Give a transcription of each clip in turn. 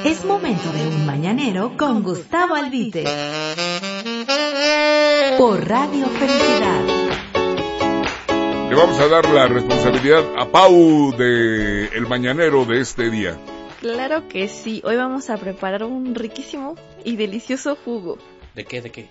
Es momento de un mañanero con Gustavo Albite. Por Radio Felicidad. Le vamos a dar la responsabilidad a Pau de el mañanero de este día. Claro que sí. Hoy vamos a preparar un riquísimo y delicioso jugo. ¿De qué?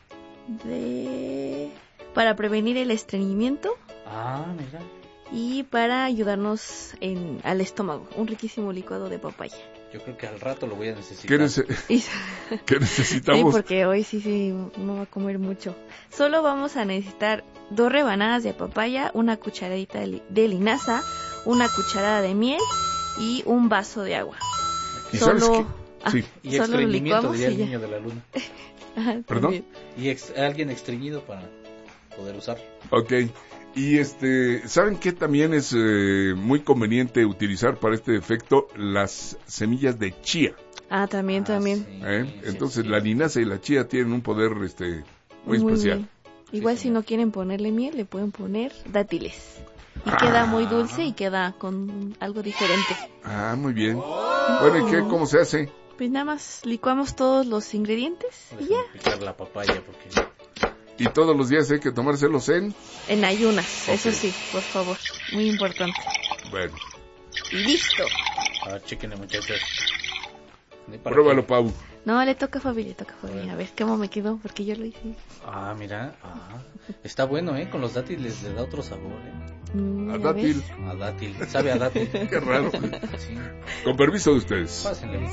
Para prevenir el estreñimiento. Ah, mira. Y para ayudarnos al estómago. Un riquísimo licuado de papaya. Yo creo que al rato lo voy a necesitar. ¿Qué necesitamos? Sí, porque hoy sí, uno va a comer mucho. Solo vamos a necesitar 2 rebanadas de papaya, una cucharadita de linaza, una cucharada de miel y un vaso de agua. ¿Y sabes qué? Sí. Y estreñimiento, diría el niño de la luna. ¿Perdón? Y alguien estreñido para poder usar. Ok. Y ¿saben qué también es muy conveniente utilizar para este efecto? Las semillas de chía. También. Sí, Entonces sí. la linaza y la chía tienen un poder muy especial. Bien. Igual si no quieren ponerle miel, le pueden poner dátiles. Y queda muy dulce y queda con algo diferente. Muy bien. Bueno, ¿y cómo se hace? Pues nada más licuamos todos los ingredientes y ya. Picar la papaya porque... Y todos los días hay que tomárselos En ayunas, eso sí, por favor. Muy importante. Bueno. Y listo. Chéquenle, muchachos. Pruébalo, Pau. No, le toca a Fabi. A ver cómo me quedó, porque yo lo hice. Mira. Está bueno, con los dátiles le da otro sabor, A dátil. A dátil. Sabe a dátil. Qué raro. Sí. Con permiso de ustedes. Pásenle.